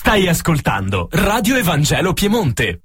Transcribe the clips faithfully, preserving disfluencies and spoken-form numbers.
Stai ascoltando Radio Evangelo Piemonte.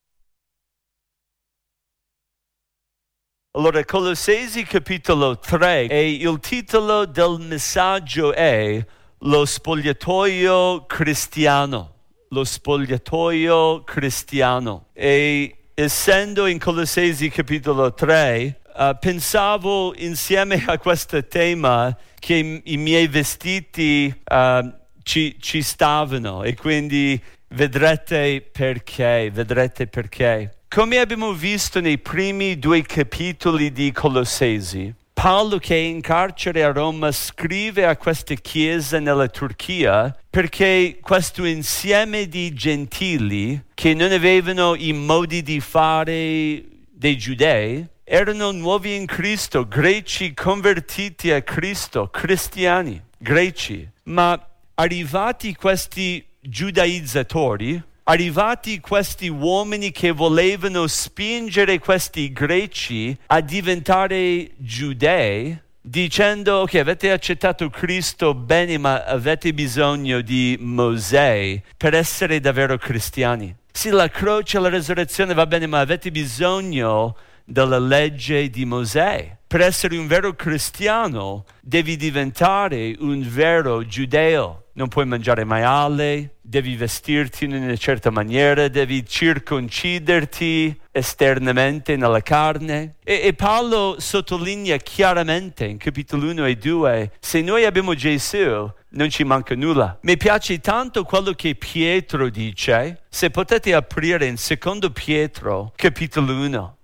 Allora, Colossesi capitolo tre, e il titolo del messaggio è Lo spogliatoio cristiano. Lo spogliatoio cristiano. E essendo in Colossesi capitolo tre, uh, pensavo insieme a questo tema che i, i miei vestiti uh, ci, ci stavano, e quindi vedrete perché, vedrete perché. Come abbiamo visto nei primi due capitoli di Colossesi, Paolo, che è in carcere a Roma, scrive a questa chiesa nella Turchia perché questo insieme di gentili che non avevano i modi di fare dei giudei erano nuovi in Cristo, greci convertiti a Cristo, cristiani, greci. Ma arrivati questi giudaizzatori, arrivati questi uomini che volevano spingere questi greci a diventare giudei, dicendo: ok, avete accettato Cristo, bene, ma avete bisogno di Mosè per essere davvero cristiani. Sì, la croce e la resurrezione va bene, ma avete bisogno della legge di Mosè. Per essere un vero cristiano devi diventare un vero giudeo. Non puoi mangiare maiale, devi vestirti in una certa maniera, devi circonciderti esternamente nella carne. E, e Paolo sottolinea chiaramente in capitolo uno e due, se noi abbiamo Gesù non ci manca nulla. Mi piace tanto quello che Pietro dice, se potete aprire in secondo Pietro capitolo uno.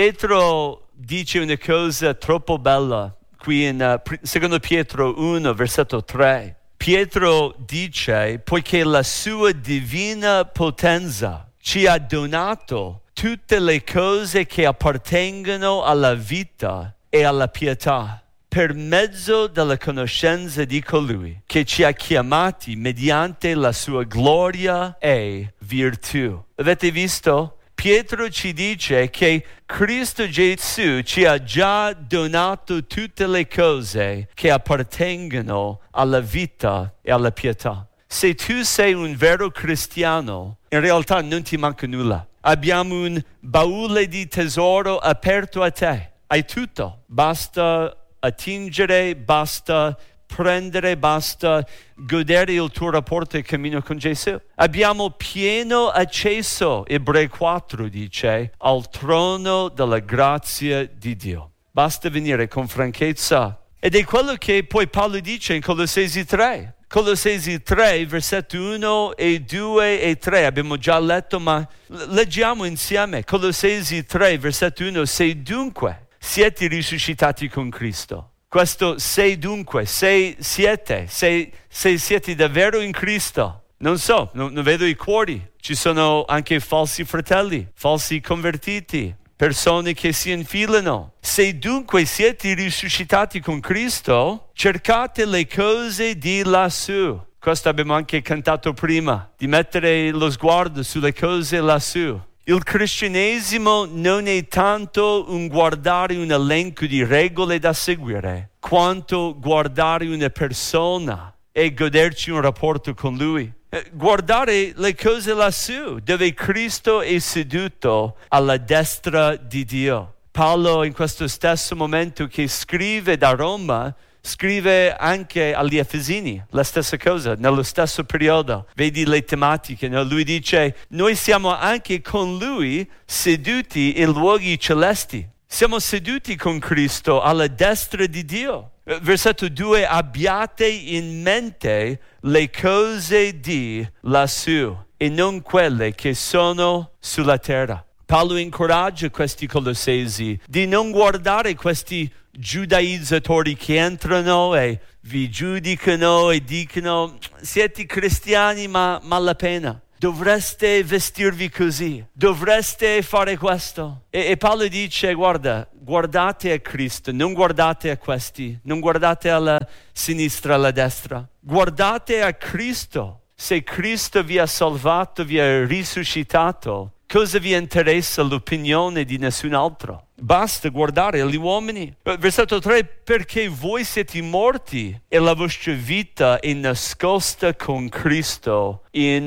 Pietro dice una cosa troppo bella qui in uh, secondo Pietro uno versetto tre. Pietro dice: poiché la sua divina potenza ci ha donato tutte le cose che appartengono alla vita e alla pietà, per mezzo della conoscenza di colui che ci ha chiamati mediante la sua gloria e virtù. Avete visto? Pietro ci dice che Cristo Gesù ci ha già donato tutte le cose che appartengono alla vita e alla pietà. Se tu sei un vero cristiano, in realtà non ti manca nulla. Abbiamo un baule di tesoro aperto a te. Hai tutto. Basta attingere, basta prendere, basta godere il tuo rapporto e cammino con Gesù. Abbiamo pieno accesso, Ebrei quattro dice, al trono della grazia di Dio. Basta venire con franchezza. Ed è quello che poi Paolo dice in Colossesi tre. Colossesi tre, versetto uno e due e tre, abbiamo già letto, ma leggiamo insieme. Colossesi tre, versetto uno, se dunque siete risuscitati con Cristo. Questo se dunque, se siete, se, se siete davvero in Cristo. Non so, non, non vedo i cuori. Ci sono anche falsi fratelli, falsi convertiti, persone che si infilano. Se dunque siete risuscitati con Cristo, cercate le cose di lassù. Questo abbiamo anche cantato prima, di mettere lo sguardo sulle cose lassù. Il cristianesimo non è tanto un guardare un elenco di regole da seguire, quanto guardare una persona e goderci un rapporto con lui. Guardare le cose lassù, dove Cristo è seduto alla destra di Dio. Paolo, in questo stesso momento che scrive da Roma, scrive anche agli Efesini la stessa cosa, nello stesso periodo. Vedi le tematiche, no? Lui dice: noi siamo anche con lui seduti in luoghi celesti. Siamo seduti con Cristo alla destra di Dio. Versetto due, abbiate in mente le cose di lassù e non quelle che sono sulla terra. Paolo incoraggia questi colossesi di non guardare questi giudaizzatori che entrano e vi giudicano e dicono: siete cristiani ma malapena, dovreste vestirvi così, dovreste fare questo. E, e Paolo dice: guarda, guardate a Cristo, non guardate a questi, non guardate alla sinistra, alla destra, guardate a Cristo. Se Cristo vi ha salvato, vi ha risuscitato, cosa vi interessa l'opinione di nessun altro? Basta guardare agli uomini. Versetto tre, perché voi siete morti e la vostra vita è nascosta con Cristo in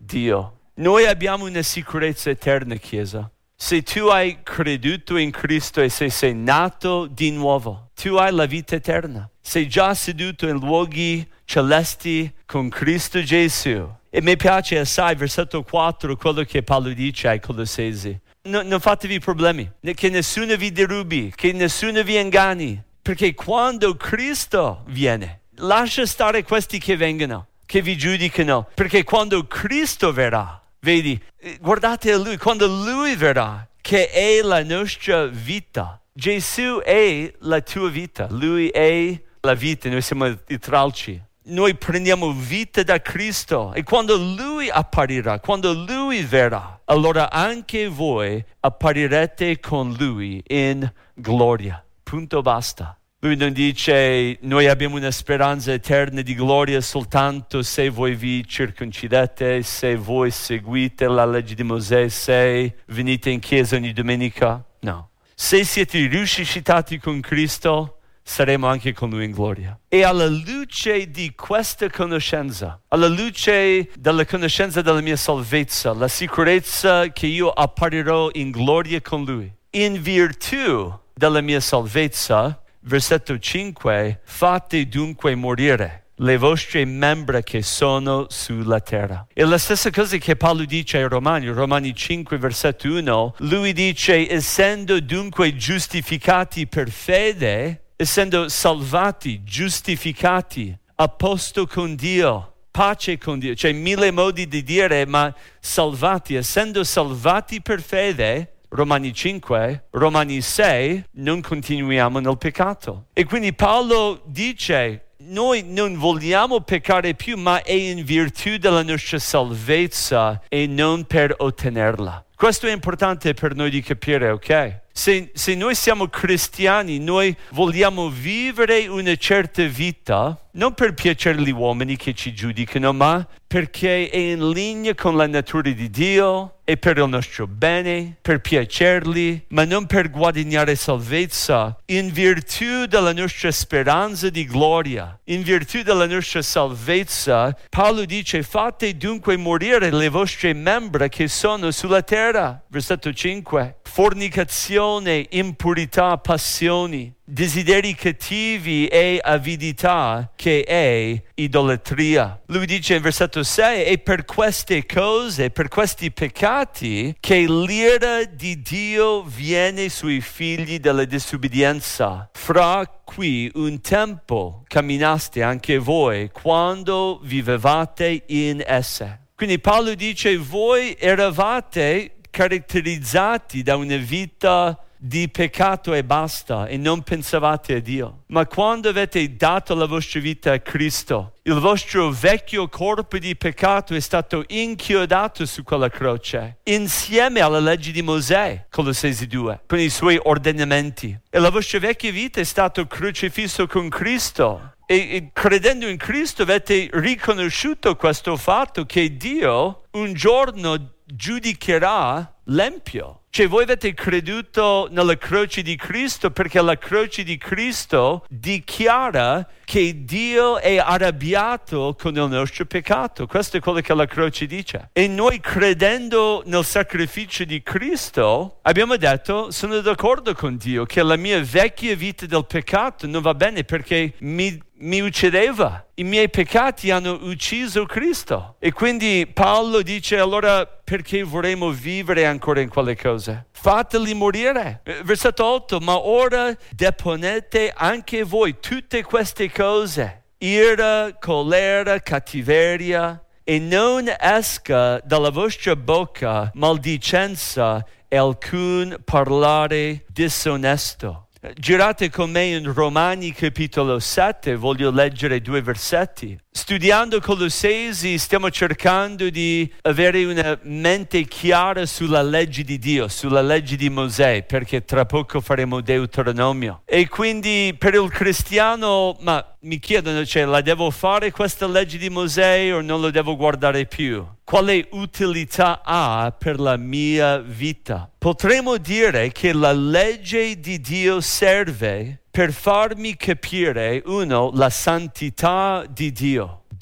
Dio. Noi abbiamo una sicurezza eterna, Chiesa. Se tu hai creduto in Cristo e se sei nato di nuovo, tu hai la vita eterna. Sei già seduto in luoghi celesti con Cristo Gesù. E mi piace assai, versetto quattro, quello che Paolo dice ai Colossesi. No, non fatevi problemi, che nessuno vi derubi, che nessuno vi inganni, perché quando Cristo viene, lascia stare questi che vengono, che vi giudicano, perché quando Cristo verrà, vedi, guardate a Lui, quando Lui verrà, che è la nostra vita. Gesù è la tua vita, Lui è la vita, noi siamo i tralci. Noi prendiamo vita da Cristo e quando Lui apparirà, quando Lui verrà, allora anche voi apparirete con Lui in gloria. Punto, basta. Lui non dice noi abbiamo una speranza eterna di gloria soltanto se voi vi circoncidete, se voi seguite la legge di Mosè, se venite in chiesa ogni domenica. No. Se siete risuscitati con Cristo, saremo anche con Lui in gloria. E alla luce di questa conoscenza, alla luce della conoscenza della mia salvezza, la sicurezza che io apparirò in gloria con Lui, in virtù della mia salvezza, versetto cinque, fate dunque morire le vostre membra che sono sulla terra. E la stessa cosa che Paolo dice ai Romani, Romani cinque, versetto uno, lui dice, essendo dunque giustificati per fede, essendo salvati, giustificati, a posto con Dio, pace con Dio, c'è mille modi di dire, ma salvati, essendo salvati per fede, Romani cinque, Romani sei, non continuiamo nel peccato. E quindi Paolo dice, noi non vogliamo peccare più, ma è in virtù della nostra salvezza e non per ottenerla. Questo è importante per noi di capire, ok? Se, se noi siamo cristiani, noi vogliamo vivere una certa vita, non per piacere gli uomini che ci giudicano, ma perché è in linea con la natura di Dio, è per il nostro bene, per piacerli, ma non per guadagnare salvezza. In virtù della nostra speranza di gloria, in virtù della nostra salvezza, Paolo dice, fate dunque morire le vostre membra che sono sulla terra. Versetto cinque. Fornicazione, impurità, passioni, desideri cattivi e avidità, che è idolatria. Lui dice in versetto sei, e per queste cose, per questi peccati, che l'ira di Dio viene sui figli della disobbedienza, fra cui un tempo camminaste anche voi quando vivevate in esse. Quindi Paolo dice, voi eravate caratterizzati da una vita di peccato e basta, e non pensavate a Dio. Ma quando avete dato la vostra vita a Cristo, il vostro vecchio corpo di peccato è stato inchiodato su quella croce, insieme alla legge di Mosè, Colossesi due, con i suoi ordinamenti. E la vostra vecchia vita è stata crocifisso con Cristo. E, e credendo in Cristo avete riconosciuto questo fatto, che Dio un giorno giudicherà l'empio. Cioè voi avete creduto nella croce di Cristo perché la croce di Cristo dichiara che Dio è arrabbiato con il nostro peccato. Questo è quello che la croce dice. E noi, credendo nel sacrificio di Cristo, abbiamo detto, sono d'accordo con Dio che la mia vecchia vita del peccato non va bene perché mi mi uccideva. I miei peccati hanno ucciso Cristo. E quindi Paolo dice, allora perché vorremmo vivere ancora in quelle cose? Fateli morire. Versetto otto, ma ora deponete anche voi tutte queste cose: ira, colera, cattiveria, e non esca dalla vostra bocca maldicenza e alcun parlare disonesto. Girate con me in Romani capitolo sette, voglio leggere due versetti. Studiando Colossesi stiamo cercando di avere una mente chiara sulla legge di Dio, sulla legge di Mosè, perché tra poco faremo Deuteronomio. E quindi per il cristiano, ma mi chiedono, cioè, la devo fare questa legge di Mosè o non la devo guardare più? Quale utilità ha per la mia vita? Potremmo dire che la legge di Dio serve per farmi capire, uno, la santità di Dio.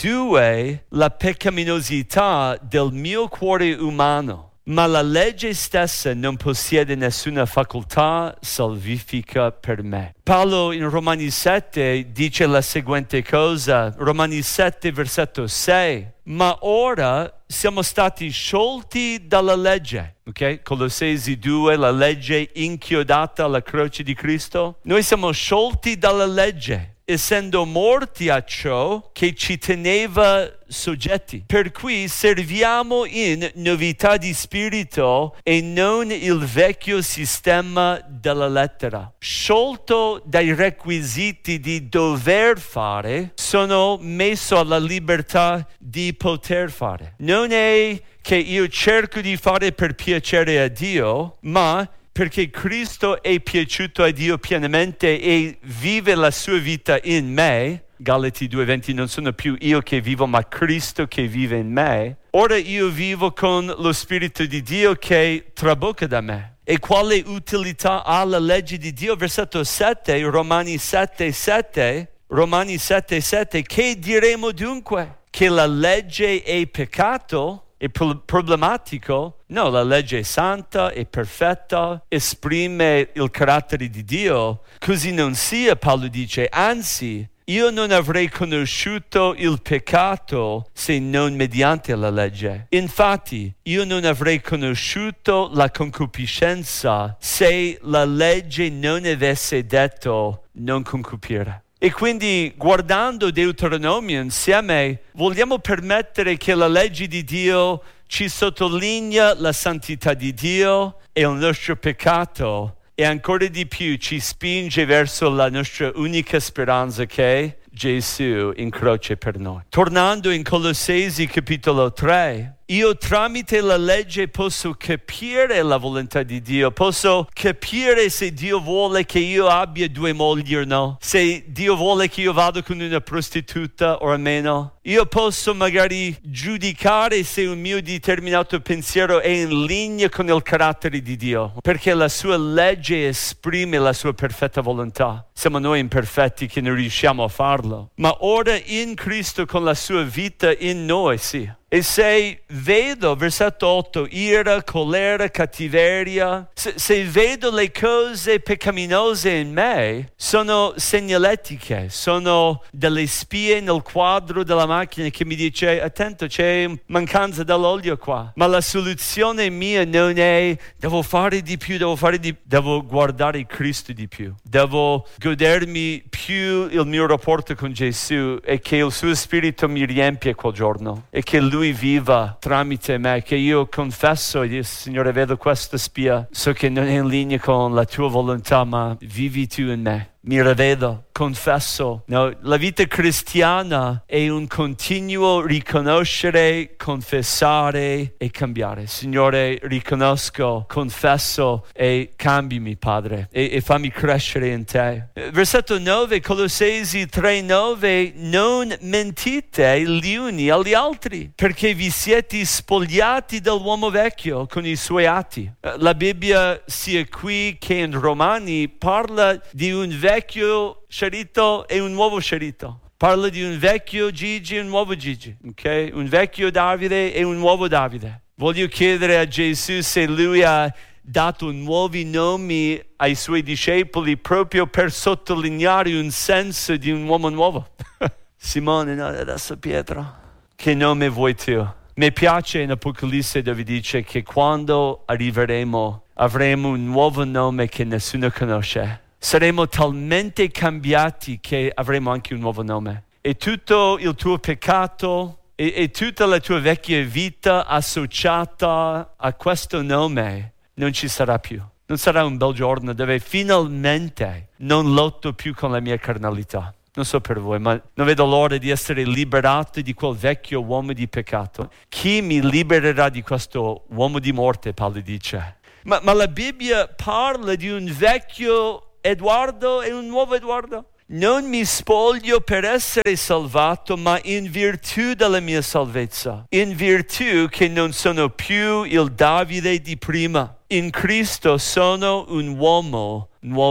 Due, la peccaminosità del mio cuore umano. Ma la legge stessa non possiede nessuna facoltà salvifica per me. Paolo in Romani sette dice la seguente cosa, Romani sette versetto sei, ma ora siamo stati sciolti dalla legge, ok? Colossesi due, la legge inchiodata alla croce di Cristo. Noi siamo sciolti dalla legge, essendo morti a ciò che ci teneva soggetti, per cui serviamo in novità di spirito e non il vecchio sistema della lettera. Sciolto dai requisiti di dover fare, sono messo alla libertà di poter fare. Non è che io cerco di fare per piacere a Dio, ma perché Cristo è piaciuto a Dio pienamente e vive la sua vita in me. Galati due venti, non sono più io che vivo, ma Cristo che vive in me. Ora io vivo con lo Spirito di Dio che trabocca da me. E quale utilità ha la legge di Dio? Versetto sette, Romani sette sette, Romani sette sette, che diremo dunque? Che la legge è peccato? È problematico? No, la legge è santa, è perfetta, esprime il carattere di Dio. Così non sia, Paolo dice, anzi, io non avrei conosciuto il peccato se non mediante la legge. Infatti, io non avrei conosciuto la concupiscenza se la legge non avesse detto non concupire. E quindi, guardando Deuteronomio insieme, vogliamo permettere che la legge di Dio ci sottolinea la santità di Dio e il nostro peccato, e ancora di più ci spinge verso la nostra unica speranza che è Gesù in croce per noi. Tornando in Colossesi capitolo tre, io tramite la legge posso capire la volontà di Dio, posso capire se Dio vuole che io abbia due mogli o no, se Dio vuole che io vada con una prostituta o meno. Io posso magari giudicare se un mio determinato pensiero è in linea con il carattere di Dio, perché la sua legge esprime la sua perfetta volontà. Siamo noi imperfetti che non riusciamo a farlo, ma ora in Cristo con la sua vita in noi, sì. E se vedo, versetto otto, ira, colera, cattiveria, se, se vedo le cose peccaminose in me, sono segnaletiche, sono delle spie nel quadro della macchina che mi dice, attento, c'è mancanza dell'olio qua. Ma la soluzione mia non è, devo fare di più, devo fare di più, devo guardare Cristo di più. Devo godermi più il mio rapporto con Gesù e che il suo Spirito mi riempie quel giorno e che Lui viva tramite me, che io confesso e dico, Signore, vedo questa spia, so che non è in linea con la tua volontà, ma vivi tu in me. Mi rivedo, confesso. No, la vita cristiana è un continuo riconoscere, confessare e cambiare. Signore, riconosco, confesso e cambiami, Padre, e, e fammi crescere in te. Versetto nove, Colossesi tre nove, non mentite gli uni agli altri, perché vi siete spogliati dell'uomo vecchio con i suoi atti. La Bibbia, sia qui che in Romani, parla di un vecchio vecchio scerito e un nuovo scerito. Parla di un vecchio Gigi e un nuovo Gigi, ok? Un vecchio Davide e un nuovo Davide. Voglio chiedere a Gesù se lui ha dato nuovi nomi ai suoi discepoli proprio per sottolineare un senso di un uomo nuovo. Simone, no, adesso Pietro. Che nome vuoi tu? Mi piace in Apocalisse dove dice che quando arriveremo avremo un nuovo nome che nessuno conosce. Saremo talmente cambiati che avremo anche un nuovo nome. E tutto il tuo peccato e, e tutta la tua vecchia vita associata a questo nome non ci sarà più. Non sarà un bel giorno dove finalmente non lotto più con la mia carnalità. Non so per voi, ma non vedo l'ora di essere liberato di quel vecchio uomo di peccato. Chi mi libererà di questo uomo di morte, Paolo dice. Ma, ma la Bibbia parla di un vecchio Edoardo e un nuovo Edoardo. Non mi spoglio per essere salvato, ma in virtù della mia salvezza. In virtù che non sono più il Davide di prima. In Cristo sono un uomo nuovo.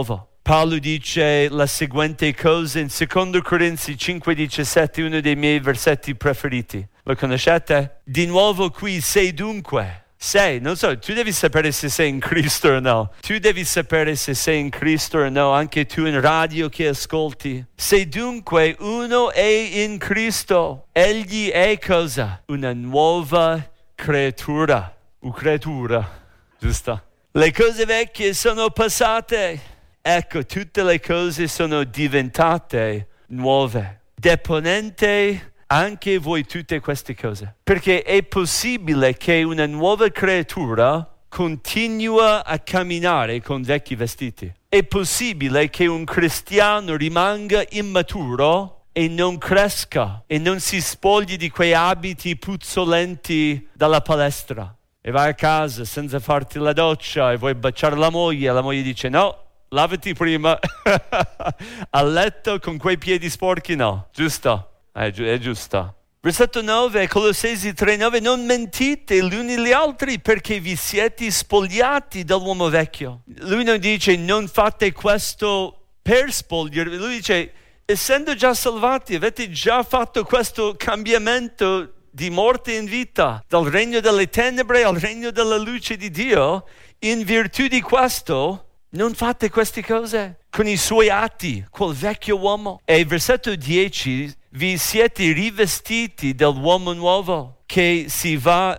Paolo dice la seguente cosa in secondo Corinzi cinque diciassette, uno dei miei versetti preferiti. Lo conoscete? Di nuovo qui sei dunque. Sei, non so, tu devi sapere se sei in Cristo o no. Tu devi sapere se sei in Cristo o no, anche tu in radio che ascolti. Se dunque uno è in Cristo, egli è cosa? Una nuova creatura. Una creatura, giusto? Le cose vecchie sono passate. Ecco, tutte le cose sono diventate nuove. Deponente anche voi tutte queste cose. Perché è possibile che una nuova creatura continua a camminare con vecchi vestiti. È possibile che un cristiano rimanga immaturo e non cresca e non si spogli di quei abiti puzzolenti dalla palestra. E vai a casa senza farti la doccia e vuoi baciare la moglie. La moglie dice no, lavati prima. A letto con quei piedi sporchi no, giusto? È, gi- è giusto. Versetto nove, Colossesi tre nove, non mentite gli uni agli altri perché vi siete spogliati dall'uomo vecchio. Lui non dice non fate questo per spogliarvi, lui dice essendo già salvati avete già fatto questo cambiamento di morte in vita, dal regno delle tenebre al regno della luce di Dio. In virtù di questo non fate queste cose con i suoi atti, col vecchio uomo. E versetto dieci, vi siete rivestiti dell'uomo nuovo che si va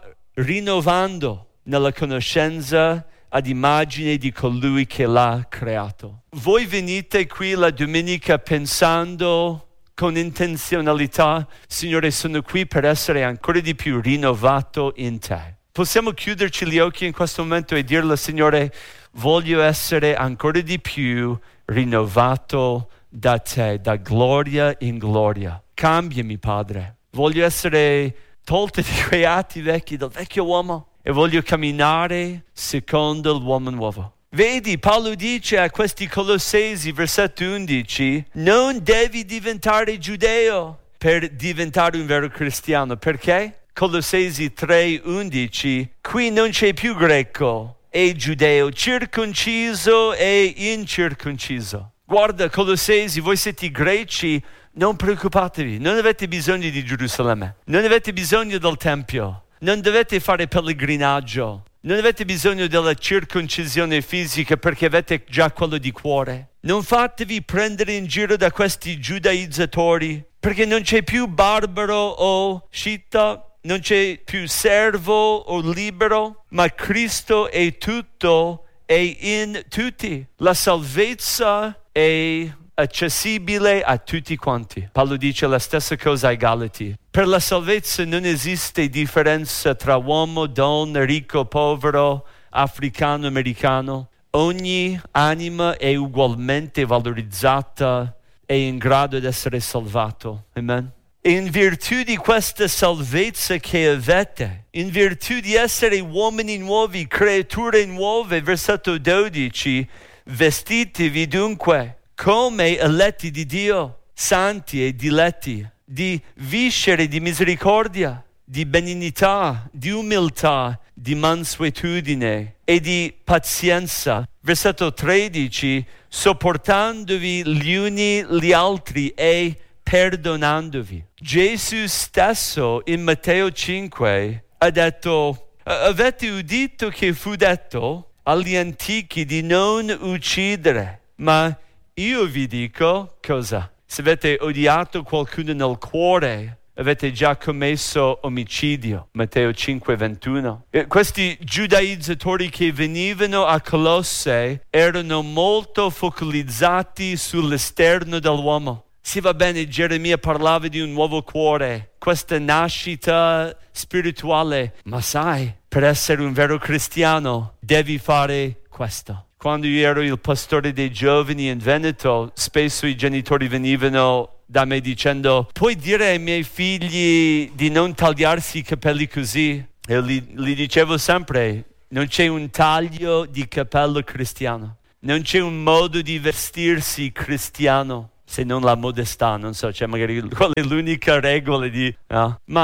rinnovando nella conoscenza ad immagine di colui che l'ha creato. Voi venite qui la domenica pensando con intenzionalità, Signore, sono qui per essere ancora di più rinnovato in te. Possiamo chiuderci gli occhi in questo momento e dirlo, Signore, voglio essere ancora di più rinnovato da te, da gloria in gloria. Cambiami, Padre. Voglio essere tolto di quei atti vecchi del vecchio uomo e voglio camminare secondo l'uomo nuovo. Vedi, Paolo dice a questi Colossesi, versetto undici, non devi diventare giudeo per diventare un vero cristiano. Perché? Colossesi tre undici, qui non c'è più greco e giudeo, circonciso e incirconciso. Guarda, Colossesi, voi siete greci, non preoccupatevi, non avete bisogno di Gerusalemme, non avete bisogno del Tempio, non dovete fare pellegrinaggio, non avete bisogno della circoncisione fisica perché avete già quello di cuore. Non fatevi prendere in giro da questi giudaizzatori, perché non c'è più barbaro o scitta, non c'è più servo o libero, ma Cristo è tutto e in tutti. La salvezza è accessibile a tutti quanti. Paolo dice la stessa cosa ai Galati. Per la salvezza non esiste differenza tra uomo, donna, ricco, povero, africano, americano. Ogni anima è ugualmente valorizzata e in grado di essere salvato. Amen. E in virtù di questa salvezza che avete, in virtù di essere uomini nuovi, creature nuove, versetto dodici, vestitevi dunque come eletti di Dio, santi e diletti, di viscere di misericordia, di benignità, di umiltà, di mansuetudine e di pazienza. Versetto tredici, sopportandovi gli uni gli altri e perdonandovi. Gesù stesso in Matteo cinque ha detto, avete udito che fu detto agli antichi di non uccidere, ma io vi dico cosa? Se avete odiato qualcuno nel cuore, avete già commesso omicidio. Matteo cinque ventuno. E questi giudaizzatori che venivano a Colosse erano molto focalizzati sull'esterno dell'uomo. Sì, va bene, Geremia parlava di un nuovo cuore, questa nascita spirituale, ma sai, per essere un vero cristiano devi fare questo. Quando io ero il pastore dei giovani in Veneto, spesso i genitori venivano da me dicendo, puoi dire ai miei figli di non tagliarsi i capelli così? E gli, gli dicevo sempre, non c'è un taglio di capello cristiano, non c'è un modo di vestirsi cristiano, se non la modestà, non so, cioè magari qual è l'unica regola di... No? Ma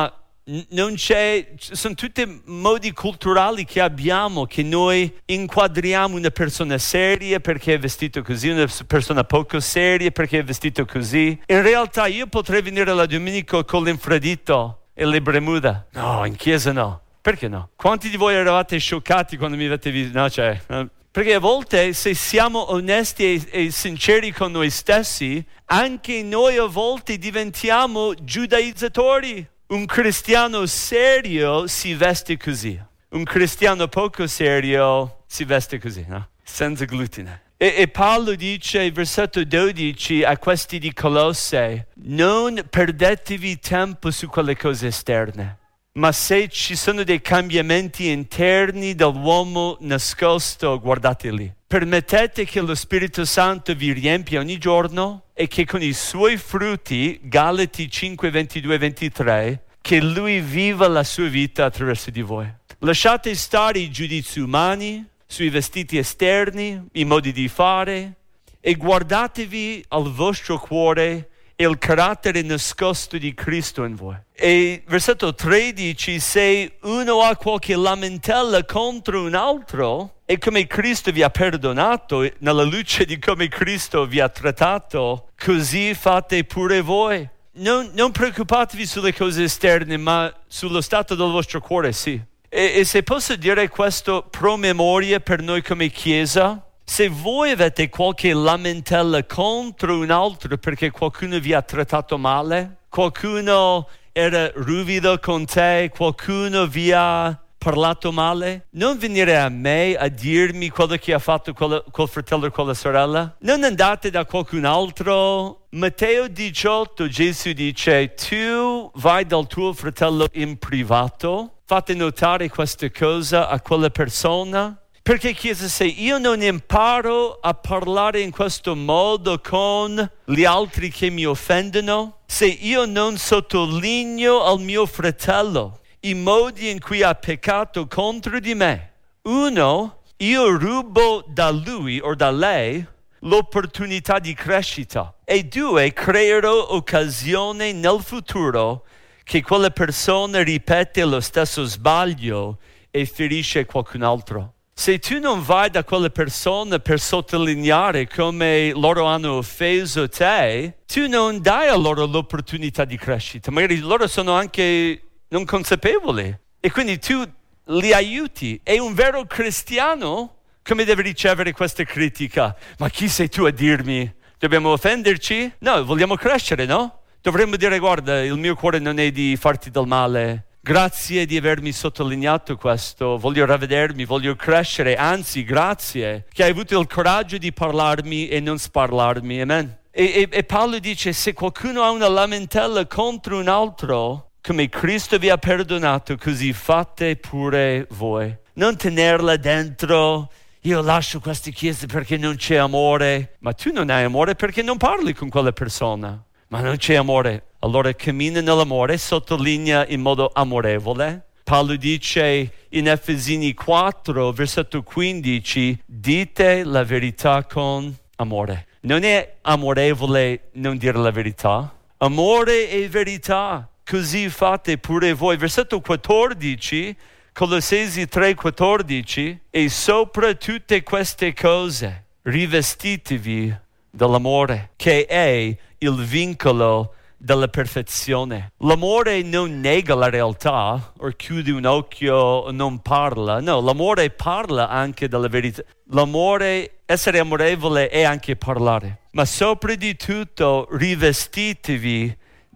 non c'è, sono tutti modi culturali che abbiamo, che noi inquadriamo una persona seria perché è vestito così, una persona poco seria perché è vestito così. In realtà io potrei venire la domenica con l'infradito e le bermuda. No, in chiesa no. Perché no? Quanti di voi eravate scioccati quando mi avete visto? No, cioè, perché a volte se siamo onesti e, e sinceri con noi stessi, anche noi a volte diventiamo giudaizzatori. Un cristiano serio si veste così. Un cristiano poco serio si veste così, no? Senza glutine. E, e Paolo dice, versetto dodici, a questi di Colosse, non perdetevi tempo su quelle cose esterne, ma se ci sono dei cambiamenti interni dell'uomo nascosto, guardateli. Permettete che lo Spirito Santo vi riempia ogni giorno e che con i suoi frutti, Galati cinque, ventidue, ventitré, che Lui viva la sua vita attraverso di voi. Lasciate stare i giudizi umani sui vestiti esterni, i modi di fare, e guardatevi al vostro cuore e il carattere nascosto di Cristo in voi. E versetto tredici, se uno ha qualche lamentela contro un altro, e come Cristo vi ha perdonato, nella luce di come Cristo vi ha trattato, così fate pure voi. Non, non preoccupatevi sulle cose esterne, ma sullo stato del vostro cuore, sì. E, e se posso dire questo promemoria per noi come Chiesa, se voi avete qualche lamentela contro un altro perché qualcuno vi ha trattato male, qualcuno era ruvido con te, qualcuno vi ha parlato male, non venire a me a dirmi quello che ha fatto quel, quel fratello o quella sorella. Non andate da qualcun altro. Matteo diciotto, Gesù dice, tu vai dal tuo fratello in privato, fate notare questa cosa a quella persona. Perché Chiesa, se io non imparo a parlare in questo modo con gli altri che mi offendono, se io non sottolineo al mio fratello i modi in cui ha peccato contro di me, uno, io rubo da lui o da lei l'opportunità di crescita, e due, creerò occasione nel futuro che quella persona ripete lo stesso sbaglio e ferisce qualcun altro. Se tu non vai da quella persona per sottolineare come loro hanno offeso te, tu non dai a loro l'opportunità di crescita. Magari loro sono anche non consapevoli e quindi tu li aiuti. E un vero cristiano come deve ricevere questa critica? Ma chi sei tu a dirmi? Dobbiamo offenderci? No, vogliamo crescere, no? Dovremmo dire, guarda, il mio cuore non è di farti del male. Grazie di avermi sottolineato questo, voglio ravvedermi, voglio crescere, anzi grazie che hai avuto il coraggio di parlarmi e non sparlarmi, amen. E, e, e Paolo dice, se qualcuno ha una lamentela contro un altro, come Cristo vi ha perdonato, così fate pure voi. Non tenerla dentro, io lascio queste chiese perché non c'è amore, ma tu non hai amore perché non parli con quella persona. Ma non c'è amore. Allora cammina nell'amore, sottolinea in modo amorevole. Paolo dice in Efesini quattro, versetto quindici, dite la verità con amore. Non è amorevole non dire la verità. Amore e verità, così fate pure voi. Versetto quattordici, Colossesi tre quattordici, e sopra tutte queste cose rivestitevi dell'amore, che è il vincolo della perfezione. L'amore non nega la realtà o chiude un occhio o non parla. No, l'amore parla anche della verità. L'amore, essere amorevole è anche parlare. Ma sopra di tutto rivestitevi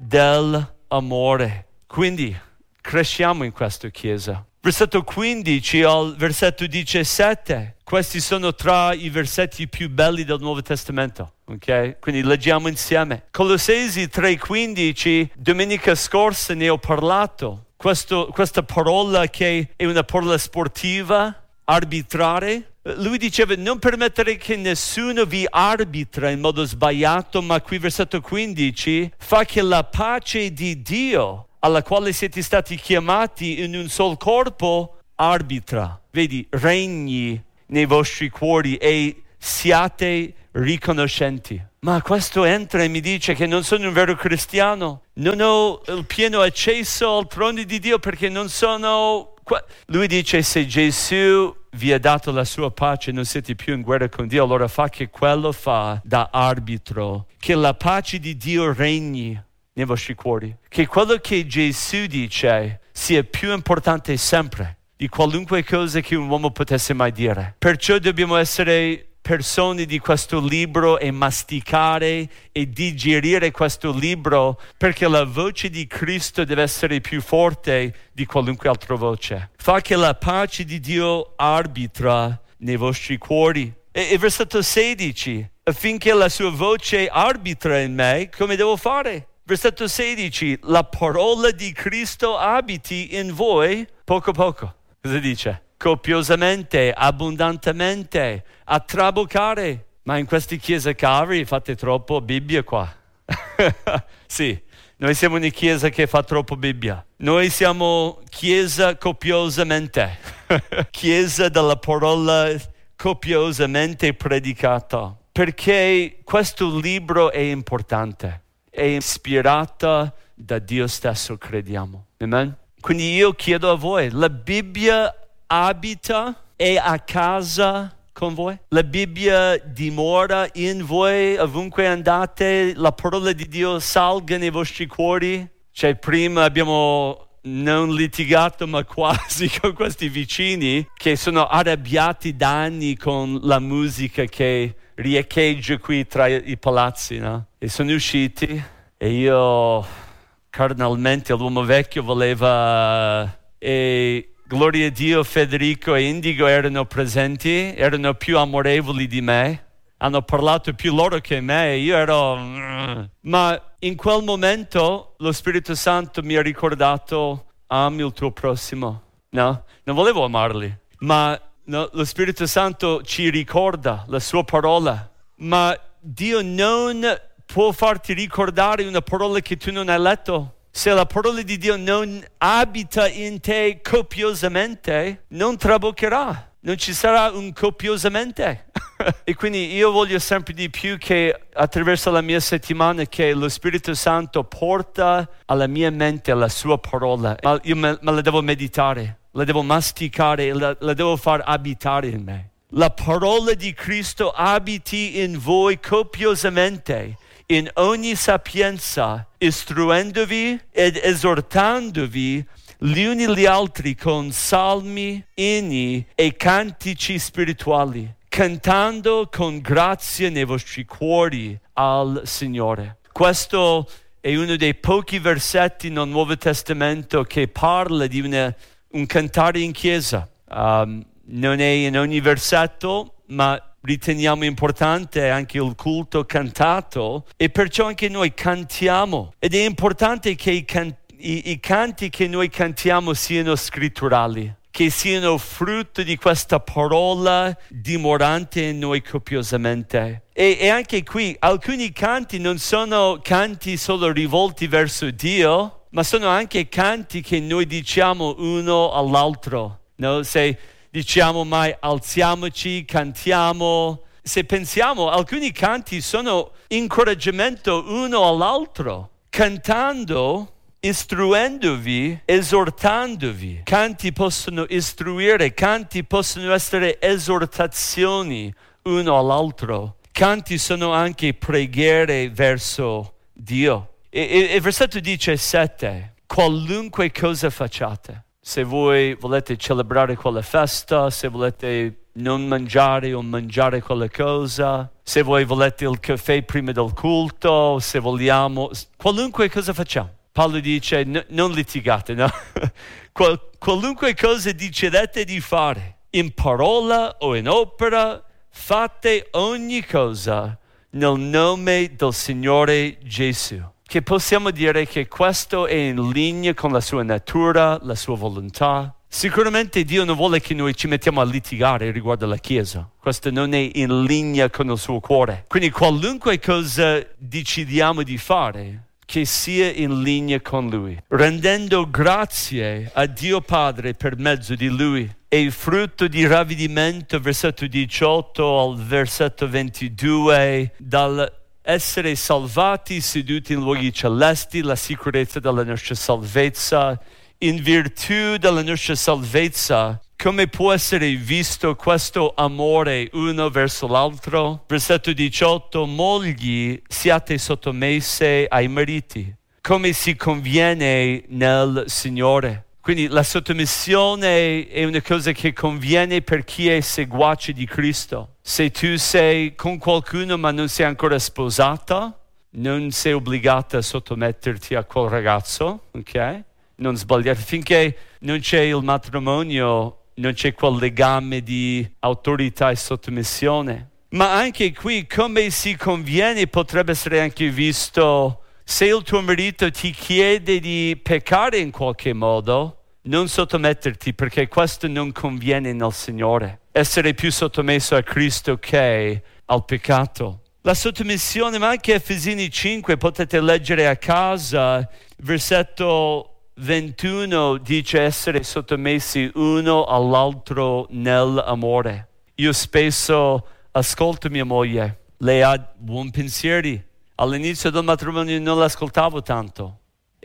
dell'amore. Quindi cresciamo in questa Chiesa. Versetto quindici al versetto diciassette. Questi sono tra i versetti più belli del Nuovo Testamento. Ok? Quindi leggiamo insieme. Colossesi tre quindici, domenica scorsa ne ho parlato. Questo, questa parola che è una parola sportiva, arbitrare. Lui diceva, non permettere che nessuno vi arbitra in modo sbagliato, ma qui versetto quindici, fa che la pace di Dio, alla quale siete stati chiamati in un sol corpo, arbitra. Vedi, regni nei vostri cuori e siate riconoscenti. Ma questo entra e mi dice che non sono un vero cristiano, non ho il pieno accesso al trono di Dio perché non sono... Lui dice: se Gesù vi ha dato la sua pace, non siete più in guerra con Dio, allora fa che quello fa da arbitro, che la pace di Dio regni nei vostri cuori, che quello che Gesù dice sia più importante sempre di qualunque cosa che un uomo potesse mai dire. Perciò dobbiamo essere persone di questo libro e masticare e digerire questo libro, perché la voce di Cristo deve essere più forte di qualunque altra voce. Fa che la pace di Dio arbitra nei vostri cuori. E, e versetto sedici, affinché la sua voce arbitra in me, come devo fare? Versetto sedici, la parola di Cristo abiti in voi poco poco. Cosa dice? Copiosamente, abbondantemente, a traboccare. Ma in queste chiese cavi fate troppo Bibbia qua. Sì, noi siamo una chiesa che fa troppo Bibbia. Noi siamo chiesa copiosamente. Chiesa della parola copiosamente predicata. Perché questo libro è importante. È ispirata da Dio stesso, crediamo. Amen? Quindi io chiedo a voi, la Bibbia abita e a casa con voi? La Bibbia dimora in voi ovunque andate? La parola di Dio salga nei vostri cuori? Cioè, prima abbiamo non litigato, ma quasi, con questi vicini che sono arrabbiati da anni con la musica che riecheggia qui tra i palazzi, no? E sono usciti e io carnalmente, l'uomo vecchio voleva, e gloria a Dio, Federico e Indigo erano presenti, erano più amorevoli di me, hanno parlato più loro che me, io ero... Ma in quel momento lo Spirito Santo mi ha ricordato: ami il tuo prossimo. No, non volevo amarli, ma no, lo Spirito Santo ci ricorda la sua parola. Ma Dio non può farti ricordare una parola che tu non hai letto. Se la parola di Dio non abita in te copiosamente, non traboccherà, non ci sarà un copiosamente. E quindi io voglio sempre di più che attraverso la mia settimana che lo Spirito Santo porta alla mia mente la sua parola. Ma io me, me la devo meditare, la devo masticare, la, la devo far abitare in me. La parola di Cristo abiti in voi copiosamente, in ogni sapienza, istruendovi ed esortandovi gli uni gli altri con salmi, inni e cantici spirituali, cantando con grazia nei vostri cuori al Signore. Questo è uno dei pochi versetti nel Nuovo Testamento che parla di una, un cantare in chiesa. Um, non è in ogni versetto, ma riteniamo importante anche il culto cantato, e perciò anche noi cantiamo. Ed è importante che i, can- i-, i canti che noi cantiamo siano scritturali, che siano frutto di questa parola dimorante in noi copiosamente. E, e anche qui alcuni canti non sono canti solo rivolti verso Dio, ma sono anche canti che noi diciamo uno all'altro. No? Se diciamo mai alziamoci, cantiamo. Se pensiamo, alcuni canti sono incoraggiamento uno all'altro. Cantando, istruendovi, esortandovi. Canti possono istruire, canti possono essere esortazioni uno all'altro. Canti sono anche preghiere verso Dio. E il versetto dice sette, qualunque cosa facciate. Se voi volete celebrare quella festa, se volete non mangiare o mangiare quella cosa, se voi volete il caffè prima del culto, se vogliamo, qualunque cosa facciamo. Paolo dice, n- non litigate, no? Qual- qualunque cosa decidete di fare, in parola o in opera, fate ogni cosa nel nome del Signore Gesù. Che possiamo dire che questo è in linea con la sua natura, la sua volontà. Sicuramente Dio non vuole che noi ci mettiamo a litigare riguardo alla Chiesa. Questo non è in linea con il suo cuore. Quindi qualunque cosa decidiamo di fare, che sia in linea con Lui, rendendo grazie a Dio Padre per mezzo di Lui. e frutto di ravvedimento, versetto diciotto al versetto ventidue, dal essere salvati, seduti in luoghi celesti, la sicurezza della nostra salvezza. In virtù della nostra salvezza, come può essere visto questo amore uno verso l'altro? Versetto diciotto, mogli, siate sottomesse ai mariti, come si conviene nel Signore. Quindi la sottomissione è una cosa che conviene per chi è seguace di Cristo. Se tu sei con qualcuno ma non sei ancora sposata, non sei obbligata a sottometterti a quel ragazzo, ok? Non sbagliare, finché non c'è il matrimonio, non c'è quel legame di autorità e sottomissione. Ma anche qui, come si conviene, potrebbe essere anche visto, se il tuo marito ti chiede di peccare in qualche modo, non sottometterti, perché questo non conviene nel Signore. Essere più sottomesso a Cristo che al peccato. La sottomissione, ma anche Efesini cinque, potete leggere a casa, versetto ventuno dice essere sottomessi uno all'altro nell'amore. Io spesso ascolto mia moglie, lei ha buoni pensieri. All'inizio del matrimonio non l'ascoltavo tanto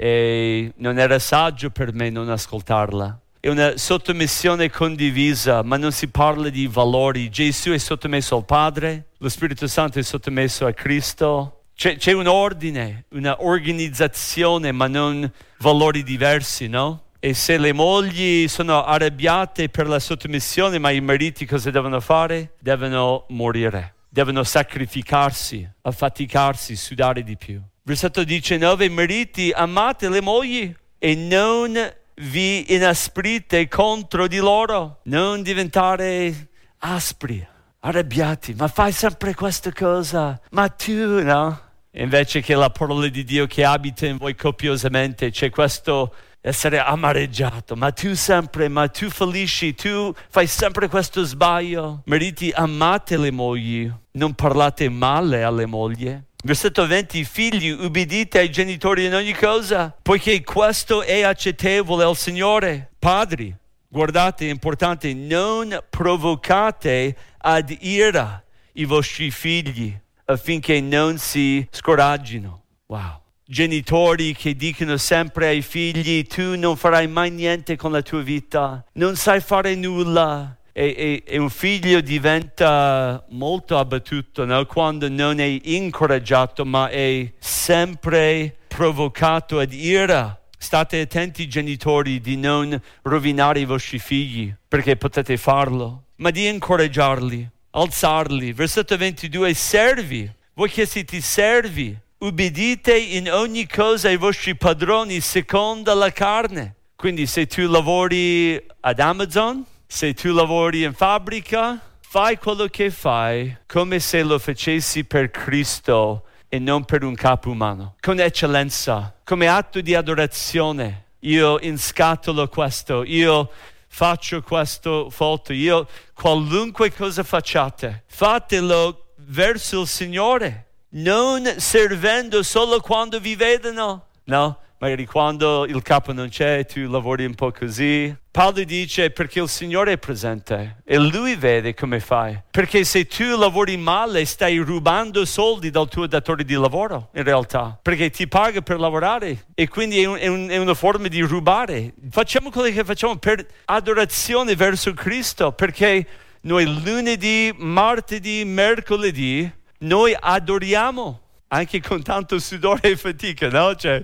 e non era saggio per me non ascoltarla. È una sottomissione condivisa, ma non si parla di valori. Gesù è sottomesso al Padre, lo Spirito Santo è sottomesso a Cristo. C'è, c'è un ordine, una organizzazione, ma non valori diversi, no? E se le mogli sono arrabbiate per la sottomissione, ma i mariti cosa devono fare? Devono morire, devono sacrificarsi, affaticarsi, sudare di più. Versetto diciannove, mariti, amate le mogli e non vi inasprite contro di loro. Non diventare aspri, arrabbiati, ma fai sempre questa cosa, ma tu, no? Invece che la parola di Dio che abita in voi copiosamente, c'è questo essere amareggiato, ma tu sempre, ma tu fallisci, tu fai sempre questo sbaglio. Mariti, amate le mogli, non parlate male alle mogli. Versetto venti, figli, ubbidite ai genitori in ogni cosa, poiché questo è accettevole al Signore. Padri, guardate, è importante, non provocate ad ira i vostri figli, affinché non si scoraggino. Wow. Genitori che dicono sempre ai figli, tu non farai mai niente con la tua vita, non sai fare nulla. E, e, e un figlio diventa molto abbattuto, no? Quando non è incoraggiato, ma è sempre provocato ad ira. State attenti, genitori, di non rovinare i vostri figli, perché potete farlo, ma di incoraggiarli, alzarli. Versetto ventidue, servi, voi che siete servi, ubbidite in ogni cosa ai vostri padroni secondo la carne. Quindi se tu lavori ad Amazon, se tu lavori in fabbrica, fai quello che fai come se lo facessi per Cristo e non per un capo umano, con eccellenza, come atto di adorazione. Io inscatolo questo, io faccio questo foto, io qualunque cosa facciate, fatelo verso il Signore, non servendo solo quando vi vedono, no? Magari quando il capo non c'è, tu lavori un po' così. Paolo dice perché il Signore è presente e Lui vede come fai. Perché se tu lavori male stai rubando soldi dal tuo datore di lavoro, in realtà. Perché ti paga per lavorare e quindi è, un, è, un, è una forma di rubare. Facciamo quello che facciamo per adorazione verso Cristo, perché noi lunedì, martedì, mercoledì, noi adoriamo. Anche con tanto sudore e fatica, no? Cioè,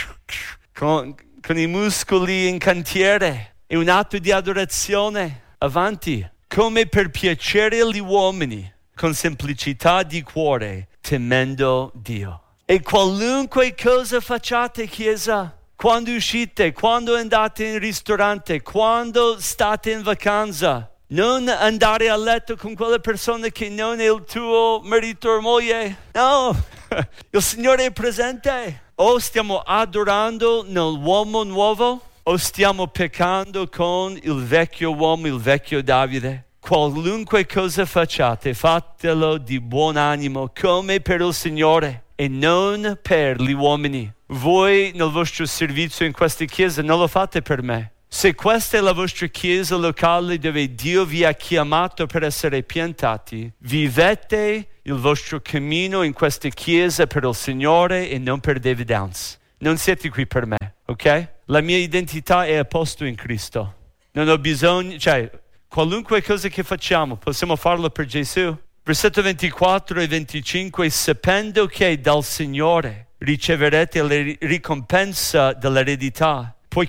con, con i muscoli in cantiere. È un atto di adorazione. Avanti. Come per piacere agli uomini, con semplicità di cuore, temendo Dio. E qualunque cosa facciate, Chiesa, quando uscite, quando andate in ristorante, quando state in vacanza, non andare a letto con quella persona che non è il tuo marito o moglie. No, il Signore è presente. O stiamo adorando nell'uomo nuovo, o stiamo peccando con il vecchio uomo, il vecchio Davide. Qualunque cosa facciate, fatelo di buon animo, come per il Signore e non per gli uomini. Voi nel vostro servizio in questa chiesa non lo fate per me. Se questa è la vostra chiesa locale dove Dio vi ha chiamato per essere piantati, vivete il vostro cammino in questa chiesa per il Signore e non per David Downs. Non siete qui per me, ok? La mia identità è a posto in Cristo. Non ho bisogno, cioè, qualunque cosa che facciamo, possiamo farlo per Gesù. Versetto ventiquattro e venticinque, sapendo che dal Signore riceverete la ricompensa dell'eredità.